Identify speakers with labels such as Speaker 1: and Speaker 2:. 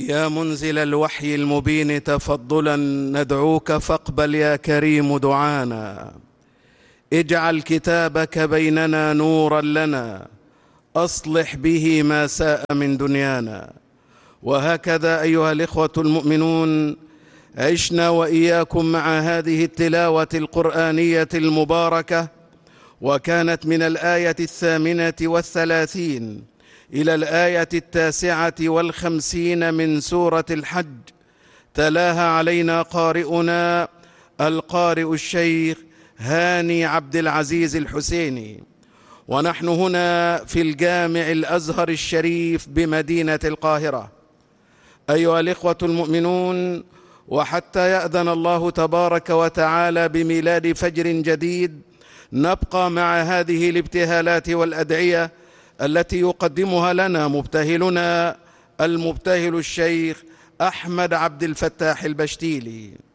Speaker 1: يا منزل الوحي المبين تفضلا ندعوك فاقبل يا كريم دعانا. اجعل كتابك بيننا نورا لنا، أصلح به ما ساء من دنيانا. وهكذا أيها الإخوة المؤمنون عشنا وإياكم مع هذه التلاوة القرآنية المباركة، وكانت من الآية 38 إلى الآية 59 من سورة الحج. تلاها علينا قارئنا القارئ الشيخ هاني عبد العزيز الحسيني، ونحن هنا في الجامع الأزهر الشريف بمدينة القاهرة. أيها الإخوة المؤمنون، وحتى يأذن الله تبارك وتعالى بميلاد فجر جديد نبقى مع هذه الابتهالات والأدعية التي يقدمها لنا مبتهلنا المبتهل الشيخ أحمد عبد الفتاح البشتيلي.